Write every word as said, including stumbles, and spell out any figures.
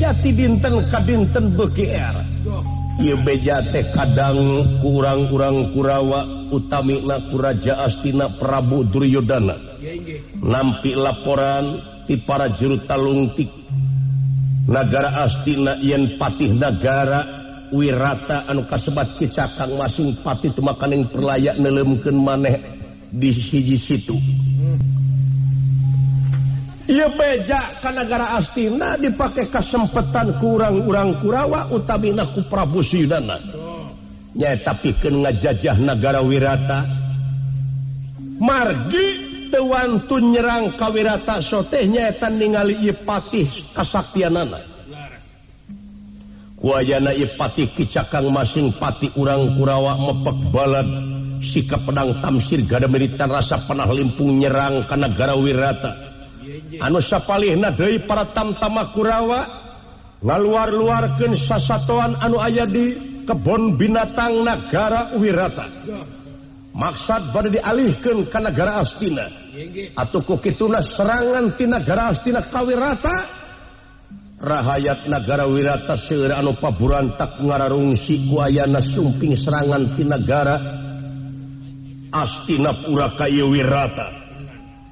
bejati dinten ka dinten beuki era. Ieu beja teh kadang kurang-kurang Kurawa utamina ku Raja Astina Prabu Duryodana. Nampi laporan ti para juru talungtik nagara Astina yen patih nagara Wirata anu kasebat kicakang masing patih teu makaning perlayak neuleumkeun maneh di hiji situ. Ieu beja ka nagara Astina dipake kasempetan kurang-urang Kurawa utamina ku Prabu Sidana. Nyaeta pikeun ngajajah nagara Wirata. Margi teu wantun nyerang ka Wirata soteh nyaeta ningali ieu patih kasaktianana. Ku ayana ieu patih kicakang masing patih urang Kurawa mepek balad sikap pedang tamsir gada militan rasa panah limpung nyerang ka nagara Wirata. Anu sapalihna deui para tamtama Kurawa ngaluar-luarkeun sasatoan anu aya di kebon binatang nagara Wirata. Maksad bade dialihkeun ka nagara Astina. Atuh ku kituna serangan ti nagara Astina ka Wirata. Rahayat nagara Wirata seueur anu paburantak ngararungsi ku ayana sumping serangan ti nagara Astinapura ka ieu Wirata.